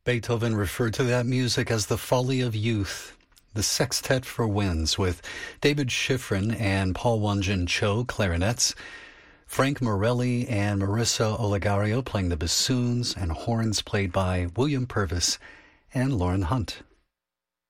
Beethoven referred to that music as the folly of youth. The Sextet for Winds with David Schifrin and Paul Wonjin Cho clarinets, Frank Morelli and Marissa Olegario playing the bassoons, and horns played by William Purvis and Lauren Hunt.